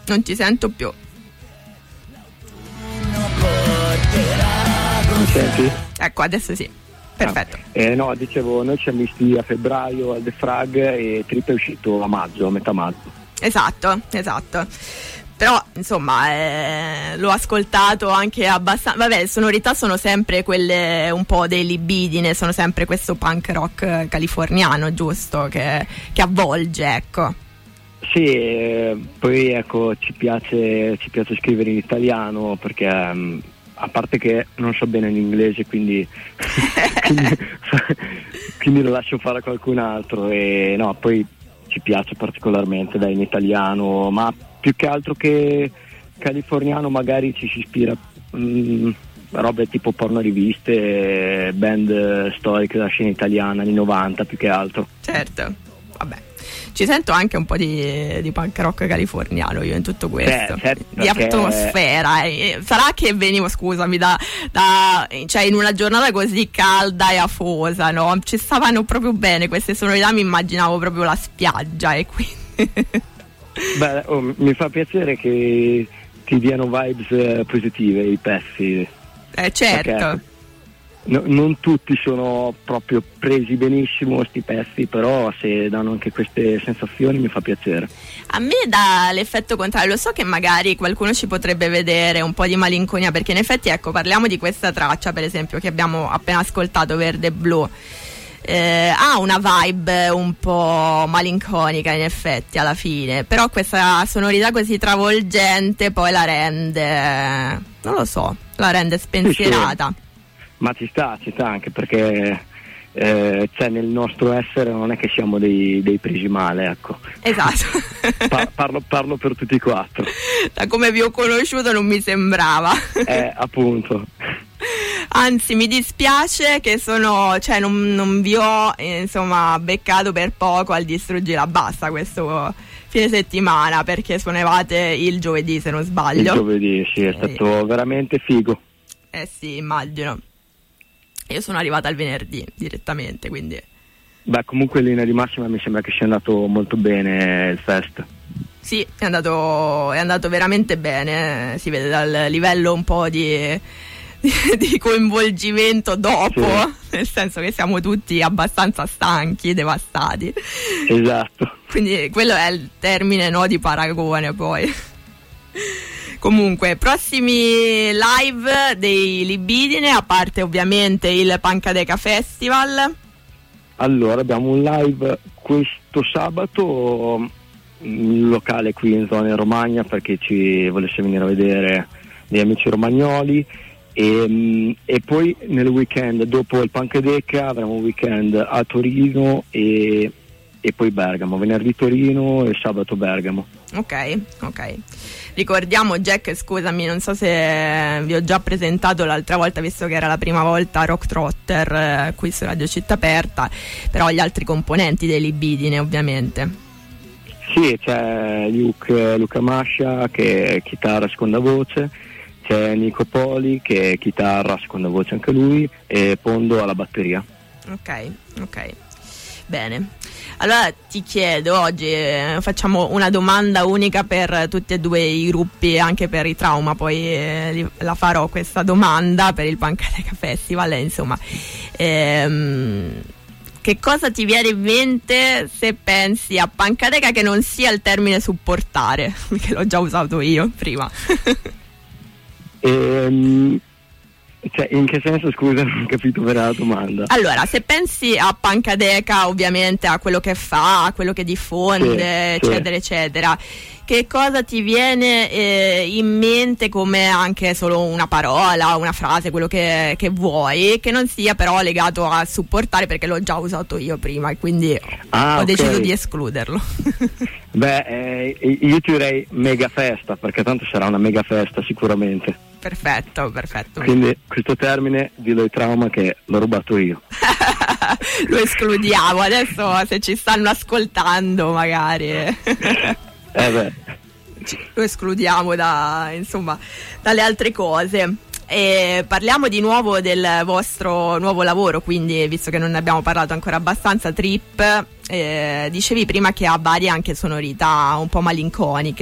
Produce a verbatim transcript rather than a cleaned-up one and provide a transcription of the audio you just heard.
non ti sento più. Mi senti? Ecco, adesso sì. Perfetto. Ah, eh, no, dicevo, noi ci siamo visti a febbraio al The Frag e Trip è uscito a maggio, a metà maggio. Esatto, esatto. Però insomma eh, l'ho ascoltato anche abbastanza. Vabbè, le sonorità sono sempre quelle un po' dei Libidine, sono sempre questo punk rock californiano, giusto? Che, che avvolge, ecco. Sì, eh, poi ecco, ci piace, ci piace scrivere in italiano perché um, a parte che non so bene l'inglese, quindi, quindi, quindi lo lascio fare a qualcun altro. E no, poi ci piace particolarmente dai in italiano, ma più che altro che californiano magari ci si ispira mh, robe tipo porno riviste, band storiche della scena italiana anni novanta più che altro. Certo, vabbè. Ci sento anche un po' di, di punk rock californiano io in tutto questo, Beh, certo, di atmosfera. Sarà che venivo, scusami, da, da cioè in una giornata così calda e afosa, no? Ci stavano proprio bene queste sonorità, mi immaginavo proprio la spiaggia e quindi... Beh, oh, mi fa piacere che ti diano vibes eh, positive i pezzi. Eh certo. Perché, no, non tutti sono proprio presi benissimo sti pezzi, però se danno anche queste sensazioni mi fa piacere. A me dà l'effetto contrario, lo so che magari qualcuno ci potrebbe vedere un po' di malinconia, perché in effetti ecco, parliamo di questa traccia per esempio che abbiamo appena ascoltato, Verde e Blu. Eh, ha una vibe un po' malinconica in effetti alla fine, però questa sonorità così travolgente poi la rende, non lo so, la rende spensierata. Sì, sì. Ma ci sta, ci sta anche perché eh, cioè nel nostro essere non è che siamo dei, dei presi male, ecco. Esatto. Pa- parlo, parlo per tutti e quattro. Da come vi ho conosciuto non mi sembrava. Eh, appunto. Anzi, mi dispiace che sono, cioè non, non vi ho eh, insomma beccato per poco al Distruggi la Bassa questo fine settimana, perché suonavate il giovedì se non sbaglio. Il giovedì, sì, è eh, stato veramente figo. Eh sì, immagino. Io sono arrivata il venerdì direttamente, quindi... Beh, comunque in linea di massima mi sembra che sia andato molto bene il fest. Sì, è andato, è andato veramente bene, si vede dal livello un po' di... di coinvolgimento dopo, sì. Nel senso che siamo tutti abbastanza stanchi, devastati. Esatto. Quindi quello è il termine, no, di paragone poi. Comunque, prossimi live dei Libidine, a parte ovviamente il Pancadeca Festival. Allora, abbiamo un live questo sabato in locale qui in zona Romagna, perché ci volesse venire a vedere gli amici romagnoli. E, e poi nel weekend dopo il Pancadeca avremo un weekend a Torino e, e poi Bergamo, venerdì Torino e sabato Bergamo. Ok, ok. Ricordiamo, Jack, scusami, non so se vi ho già presentato l'altra volta, visto che era la prima volta Rock Trotter eh, qui su Radio Città Aperta, però gli altri componenti dei Libidine ovviamente. Sì, c'è Luke, Luca Mascia che è chitarra seconda voce, c'è Nico Poli che è chitarra seconda voce anche lui e Pondo alla batteria. Ok, ok, bene. Allora ti chiedo oggi, eh, facciamo una domanda unica per tutti e due i gruppi, anche per i Trauma, poi eh, la farò questa domanda per il Pancadeca Festival, eh, insomma. Ehm, che cosa ti viene in mente se pensi a Pancadeca che non sia il termine supportare, che l'ho già usato io prima? Ehm, cioè, in che senso, scusa, non ho capito bene la domanda. Allora, se pensi a Pancadeca, ovviamente a quello che fa, a quello che diffonde, sì, eccetera, sì. eccetera, che cosa ti viene eh, in mente come anche solo una parola, una frase, quello che, che vuoi, che non sia però legato a supportare, perché l'ho già usato io prima e quindi ah, ho okay. deciso di escluderlo. Beh, eh, io ti direi mega festa, perché tanto sarà una mega festa sicuramente. Perfetto, perfetto. Quindi questo termine dillo ai Trauma che l'ho rubato io. Lo escludiamo, adesso se ci stanno ascoltando magari eh beh. lo escludiamo da, insomma, dalle altre cose. E parliamo di nuovo del vostro nuovo lavoro, quindi visto che non ne abbiamo parlato ancora abbastanza, Trip, eh, dicevi prima che ha varie anche sonorità un po' malinconiche.